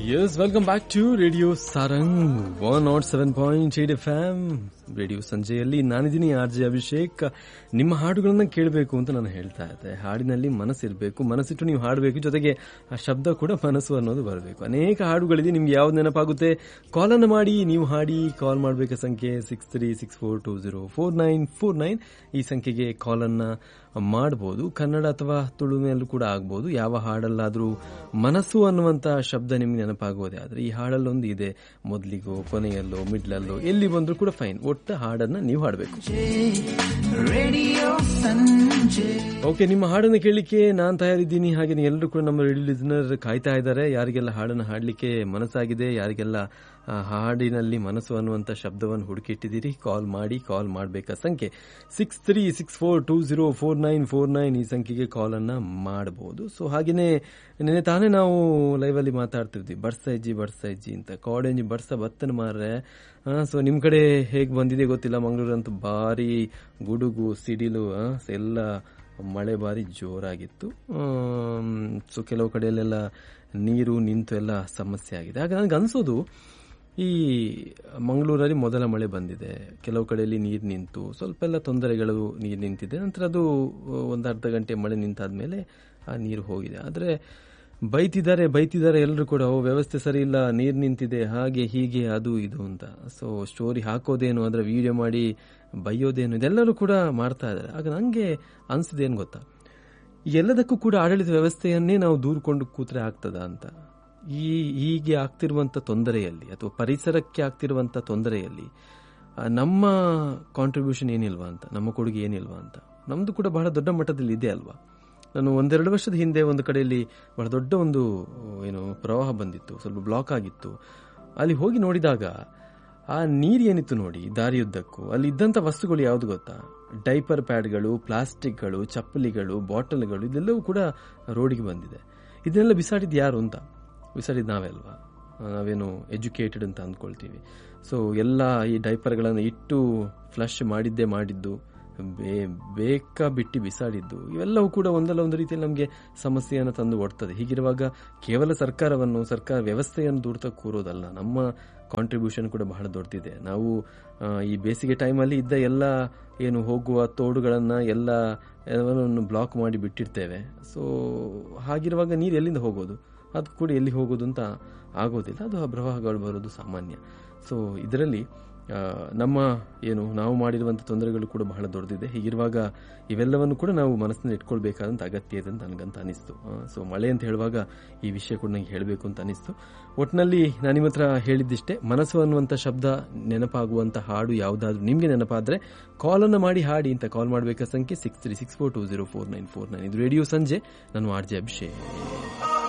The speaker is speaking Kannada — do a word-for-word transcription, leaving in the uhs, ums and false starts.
Yes, welcome back to Radio Sarang one oh seven point eight F M. Radio ಸಂಜೆಯಲ್ಲಿ ನಾನಿದ್ದೀನಿ ಆರ್ ಜೆ ಅಭಿಷೇಕ್. ನಿಮ್ಮ ಹಾಡುಗಳನ್ನ ಕೇಳಬೇಕು ಅಂತ ನಾನು ಹೇಳ್ತಾ ಇದ್ದೆ. ಹಾಡಿನಲ್ಲಿ ಮನಸ್ಸಿರಬೇಕು, ಮನಸ್ಸಿಟ್ಟು ನೀವು ಹಾಡಬೇಕು, ಜೊತೆಗೆ ಆ ಶಬ್ದ ಕೂಡ ಮನಸ್ಸು ಅನ್ನೋದು ಬರಬೇಕು. ಅನೇಕ ಹಾಡುಗಳಿದೆ, ನಿಮ್ಗೆ ಯಾವ್ದು ನೆನಪಾಗುತ್ತೆ ಕಾಲ್ ಅನ್ನು ಮಾಡಿ, ನೀವು ಹಾಡಿ. ಕಾಲ್ ಮಾಡಬೇಕಾದ ಸಂಖ್ಯೆ six three six four two zero four nine four nine ಈ ಸಂಖ್ಯೆಗೆ ಕಾಲ್ ಅನ್ನ ಮಾಡಬಹುದು. ಕನ್ನಡ ಅಥವಾ ತುಳುವಿನಲ್ಲೂ ಕೂಡ ಆಗ್ಬಹುದು. ಯಾವ ಹಾಡಲ್ಲಾದ್ರೂ ಮನಸ್ಸು ಅನ್ನುವಂತ ಶಬ್ದ ನಿಮ್ಗೆ ನೆನಪಾಗೋದೇ ಆದ್ರೆ ಈ ಹಾಡಲ್ಲೊಂದು ಇದೆ, ಮೊದಲಿಗೋ ಕೊನೆಯಲ್ಲೋ ಮಿಡ್ಲಲ್ಲೋ ಎಲ್ಲಿ ಬಂದ್ರೂ ಕೂಡ ಫೈನ್, ಒಟ್ಟ ಹಾಡನ್ನ ನೀವು ಹಾಡಬೇಕು. ಓಕೆ, ನಿಮ್ಮ ಹಾಡನ್ನು ಕೇಳಲಿಕ್ಕೆ ನಾನ್ ತಯಾರಿದ್ದೀನಿ. ಹಾಗೆ ಎಲ್ಲರೂ ಕೂಡ ನಮ್ಮ ರೇಡಿಯೋ ಲಿಸನರ್ ಕಾಯ್ತಾ ಇದ್ದಾರೆ. ಯಾರಿಗೆಲ್ಲ ಹಾಡನ್ನು ಹಾಡಲಿಕ್ಕೆ ಮನಸ್ಸಾಗಿದೆ, ಯಾರಿಗೆಲ್ಲ ಹಾಡಿನಲ್ಲಿ ಮನಸ್ಸು ಅನ್ನುವಂಥ ಶಬ್ದವನ್ನು ಹುಡುಕಿಟ್ಟಿದ್ದೀರಿ, ಕಾಲ್ ಮಾಡಿ. ಕಾಲ್ ಮಾಡಬೇಕಾದ ಸಂಖ್ಯೆ six three six four two zero four nine four nine ಈ ಸಂಖ್ಯೆಗೆ ಕಾಲ್ ಅನ್ನ ಮಾಡಬಹುದು. ಸೊ ಹಾಗೇನೆ ನಿನ್ನೆ ತಾನೇ ನಾವು ಲೈವ್ ಅಲ್ಲಿ ಮಾತಾಡ್ತಿದ್ವಿ, ಬರ್ಸೈಜಿ ಬರ್ಸೈಜಿ ಅಂತ. ಕಾಡೆಂಜಿ ಬರ್ಸ ಬತ್ತನ ಮಾರ್ರೆ. ಸೊ ನಿಮ್ ಕಡೆ ಹೇಗ್ ಬಂದಿದೆ ಗೊತ್ತಿಲ್ಲ, ಮಂಗಳೂರಂತೂ ಭಾರಿ ಗುಡುಗು ಸಿಡಿಲು ಎಲ್ಲ ಮಳೆ ಭಾರಿ ಜೋರಾಗಿತ್ತು. ಸೊ ಕೆಲವು ಕಡೆಯಲ್ಲೆಲ್ಲ ನೀರು ನಿಂತು ಎಲ್ಲ ಸಮಸ್ಯೆ ಆಗಿದೆ. ಹಾಗೆ ನನಗೆ ಅನ್ಸೋದು ಈ ಮಂಗಳೂರಲ್ಲಿ ಮೊದಲ ಮಳೆ ಬಂದಿದೆ, ಕೆಲವು ಕಡೆಯಲ್ಲಿ ನೀರು ನಿಂತು ಸ್ವಲ್ಪ ಎಲ್ಲ ತೊಂದರೆಗಳು, ನೀರು ನಿಂತಿದೆ. ನಂತರ ಅದು ಒಂದು ಅರ್ಧ ಗಂಟೆ ಮಳೆ ನಿಂತಾದ್ಮೇಲೆ ಆ ನೀರು ಹೋಗಿದೆ. ಆದರೆ ಬೈತಿದ್ದಾರೆ ಬೈತಿದ್ದಾರೆ ಎಲ್ಲರೂ ಕೂಡ, ಓ ವ್ಯವಸ್ಥೆ ಸರಿ ಇಲ್ಲ, ನೀರು ನಿಂತಿದೆ, ಹಾಗೆ ಹೀಗೆ ಅದು ಇದು ಅಂತ. ಸೊ ಸ್ಟೋರಿ ಹಾಕೋದೇನು, ಅದರ ವಿಡಿಯೋ ಮಾಡಿ ಬೈಯೋದೇನು, ಇದೆಲ್ಲರೂ ಕೂಡ ಮಾಡ್ತಾ ಇದ್ದಾರೆ. ಆಗ ನನಗೆ ಅನ್ಸಿದೇನು ಗೊತ್ತಾ, ಎಲ್ಲದಕ್ಕೂ ಕೂಡ ಆಡಳಿತ ವ್ಯವಸ್ಥೆಯನ್ನೇ ನಾವು ದೂರ್ಕೊಂಡು ಕೂತ್ರೆ ಆಗ್ತದ ಅಂತ. ಈ ಹೀಗೆ ಆಗ್ತಿರುವಂತ ತೊಂದರೆಯಲ್ಲಿ ಅಥವಾ ಪರಿಸರಕ್ಕೆ ಆಗ್ತಿರುವಂತ ತೊಂದರೆಯಲ್ಲಿ ನಮ್ಮ ಕಾಂಟ್ರಿಬ್ಯೂಷನ್ ಏನಿಲ್ವಾ ಅಂತ, ನಮ್ಮ ಕೊಡುಗೆ ಏನಿಲ್ವಾ ಅಂತ. ನಮ್ದು ಕೂಡ ಬಹಳ ದೊಡ್ಡ ಮಟ್ಟದಲ್ಲಿ ಇದೆ ಅಲ್ವಾ. ನಾನು ಒಂದೆರಡು ವರ್ಷದ ಹಿಂದೆ ಒಂದು ಕಡೆಯಲ್ಲಿ ಬಹಳ ದೊಡ್ಡ ಒಂದು ಏನು ಪ್ರವಾಹ ಬಂದಿತ್ತು, ಸ್ವಲ್ಪ ಬ್ಲಾಕ್ ಆಗಿತ್ತು. ಅಲ್ಲಿ ಹೋಗಿ ನೋಡಿದಾಗ ಆ ನೀರು ಏನಿತ್ತು ನೋಡಿ ದಾರಿಯುದ್ದಕ್ಕೂ, ಅಲ್ಲಿ ಇದ್ದಂಥ ವಸ್ತುಗಳು ಯಾವುದು ಗೊತ್ತಾ, ಡೈಪರ್ ಪ್ಯಾಡ್ಗಳು, ಪ್ಲಾಸ್ಟಿಕ್ಗಳು, ಚಪ್ಪಲಿಗಳು, ಬಾಟಲ್ಗಳು, ಇದೆಲ್ಲವೂ ಕೂಡ ರೋಡಿಗೆ ಬಂದಿದೆ. ಇದನ್ನೆಲ್ಲ ಬಿಸಾಡಿದ್ದು ಯಾರು ಅಂತ, ಬಿಸಾಡಿದ್ದು ನಾವೇ ಅಲ್ವಾ. ನಾವೇನು ಎಜುಕೇಟೆಡ್ ಅಂತ ಅಂದ್ಕೊಳ್ತೀವಿ. ಸೊ ಎಲ್ಲ ಈ ಡೈಪರ್ಗಳನ್ನು ಇಟ್ಟು ಫ್ಲಶ್ ಮಾಡಿದ್ದೇ ಮಾಡಿದ್ದು, ಬೇ ಬೇಕಾ ಬಿಟ್ಟು ಬಿಸಾಡಿದ್ದು, ಇವೆಲ್ಲವೂ ಕೂಡ ಒಂದಲ್ಲ ಒಂದು ರೀತಿಯಲ್ಲಿ ನಮಗೆ ಸಮಸ್ಯೆಯನ್ನು ತಂದು ಒಡ್ತದೆ. ಹೀಗಿರುವಾಗ ಕೇವಲ ಸರ್ಕಾರವನ್ನು, ಸರ್ಕಾರ ವ್ಯವಸ್ಥೆಯನ್ನು ದೂಡ್ತಾ ಕೂರೋದಲ್ಲ, ನಮ್ಮ ಕಾಂಟ್ರಿಬ್ಯೂಷನ್ ಕೂಡ ಬಹಳ ದೊಡ್ಡದಿದೆ. ನಾವು ಈ ಬೇಸಿಗೆ ಟೈಮಲ್ಲಿ ಇದ್ದ ಎಲ್ಲ ಏನು ಹೋಗುವ ತೋಡುಗಳನ್ನು ಎಲ್ಲ ಎಲ್ಲವನ್ನು ಬ್ಲಾಕ್ ಮಾಡಿ ಬಿಟ್ಟಿರ್ತೇವೆ. ಸೊ ಹಾಗಿರುವಾಗ ನೀರು ಎಲ್ಲಿಂದ ಹೋಗೋದು, ಅದು ಕೂಡ ಎಲ್ಲಿ ಹೋಗೋದು ಅಂತ ಆಗೋದಿಲ್ಲ. ಅದು ಪ್ರವಾಹಗಳು ಬರೋದು ಸಾಮಾನ್ಯ. ಸೊ ಇದರಲ್ಲಿ ನಮ್ಮ ಏನು ನಾವು ಮಾಡಿರುವಂಥ ತೊಂದರೆಗಳು ಕೂಡ ಬಹಳ ದೊಡ್ಡದಿದೆ. ಹೀಗಿರುವಾಗ ಇವೆಲ್ಲವನ್ನು ಕೂಡ ನಾವು ಮನಸ್ಸಿನಲ್ಲಿ ಇಟ್ಕೊಳ್ಬೇಕಾದಂಥ ಅಗತ್ಯ ಇದೆ ಅಂತ ನನಗಂತ ಅನಿಸ್ತು. ಸೊ ಮಳೆ ಅಂತ ಹೇಳುವಾಗ ಈ ವಿಷಯ ಕೂಡ ನನಗೆ ಹೇಳಬೇಕು ಅಂತ ಅನಿಸ್ತು. ಒಟ್ಟಿನಲ್ಲಿ ನಾನು ನಿಮ್ಮ ಹತ್ರ ಹೇಳಿದ್ದಿಷ್ಟೇ, ಮನಸ್ಸು ಅನ್ನುವಂಥ ಶಬ್ದ ನೆನಪಾಗುವಂಥ ಹಾಡು ಯಾವುದಾದ್ರೂ ನಿಮಗೆ ನೆನಪಾದರೆ ಕಾಲನ್ನು ಮಾಡಿ ಹಾಡಿ ಅಂತ. ಕಾಲ್ ಮಾಡಬೇಕಾದ ಸಂಖ್ಯೆ six three six four two zero four nine four nine ಇದು ರೇಡಿಯೋ ಸಂಜೆ. ನಾನು ಆರ್ ಜೆ ಅಭಿಷೇಕ್.